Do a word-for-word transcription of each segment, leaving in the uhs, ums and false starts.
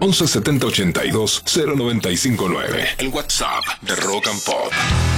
once setenta ochenta y dos cero noventa y cinco nueve. El WhatsApp de Rock and Pop.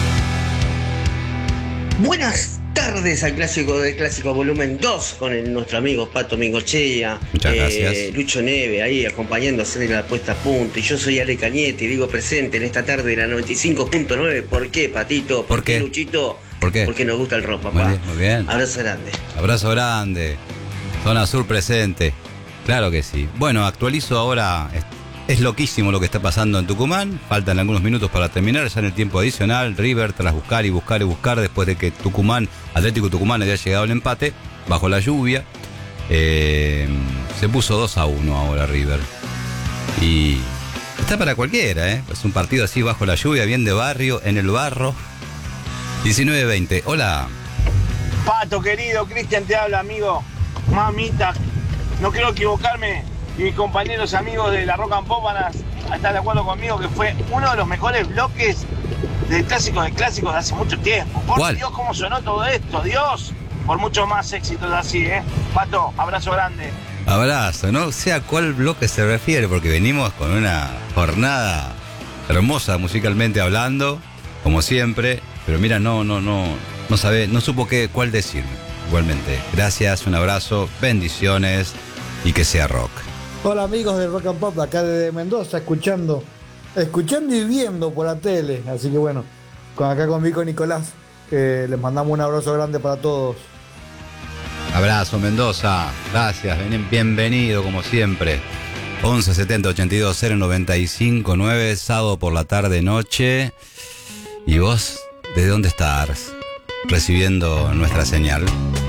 Buenas tardes al clásico del clásico volumen dos con el, nuestro amigo Pato Mingochea. Muchas eh, gracias. Lucho Neve ahí acompañando a hacer la puesta a punto. Y yo soy Ale Cañete y digo presente en esta tarde de la noventa y cinco punto nueve. ¿Por qué, Patito? ¿Por, ¿Por qué? Luchito? ¿Por qué? Porque nos gusta el rock, papá. Muy bien, muy bien. Abrazo grande. Abrazo grande. Zona Sur presente. Claro que sí. Bueno, actualizo ahora. Es, es loquísimo lo que está pasando en Tucumán. Faltan algunos minutos para terminar. Ya en el tiempo adicional, River, tras buscar y buscar y buscar, después de que Tucumán, Atlético Tucumán, había llegado al empate, bajo la lluvia, eh, se puso dos a uno ahora River. Y está para cualquiera, ¿eh? Es un partido así bajo la lluvia, bien de barrio, en el barro. diecinueve veinte. Hola. Pato querido, Cristian te habla, amigo. Mamita, no quiero equivocarme y mis compañeros amigos de la Rock and Pop van a, a estar de acuerdo conmigo que fue uno de los mejores bloques de clásicos de clásicos de hace mucho tiempo. Por ¿Cuál? Dios, cómo sonó todo esto, Dios, por muchos más éxitos así, ¿eh? Pato, abrazo grande. Abrazo, no sé a cuál bloque se refiere, porque venimos con una jornada hermosa musicalmente hablando, como siempre, pero mira, no, no, no, no sabe, no supo qué, cuál decirme. Igualmente, gracias, un abrazo, bendiciones y que sea rock. Hola amigos de Rock and Pop, acá de Mendoza, escuchando, escuchando y viendo por la tele. Así que bueno, con acá con Vico y Nicolás, eh, les mandamos un abrazo grande para todos. Abrazo Mendoza, gracias, bienvenido como siempre. once setenta ochenta y dos cero noventa y cinco nueve, sábado por la tarde noche. ¿Y vos, de dónde estás recibiendo nuestra señal?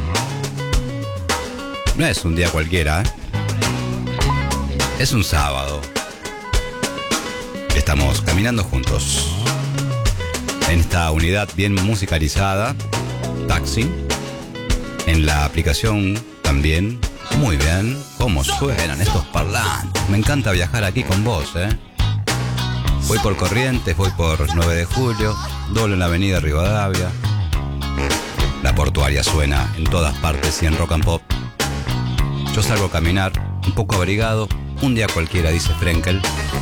No es un día cualquiera, ¿eh? Es un sábado. Estamos caminando juntos en esta unidad bien musicalizada, Taxi. En la aplicación también, muy bien. ¿Cómo suenan estos parlantes? Me encanta viajar aquí con vos, ¿eh? Voy por Corrientes, voy por nueve de julio, doblo en la avenida Rivadavia. La Portuaria suena en todas partes y en Rock and Pop. Yo salgo a caminar, un poco abrigado, un día cualquiera, dice Frenkel.